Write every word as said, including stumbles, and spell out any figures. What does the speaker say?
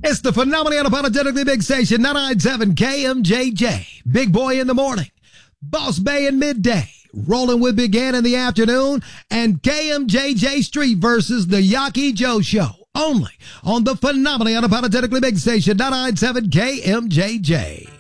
It's the phenomenally unapologetically big station, ninety-nine point seven K M J J. Big Boy in the morning, Boss Bay in midday, Rolling with Big Ann in the afternoon, and K M J J Street versus the Yaki Joe Show. Only on the phenomenally unapologetically big station, ninety-nine point seven K M J J.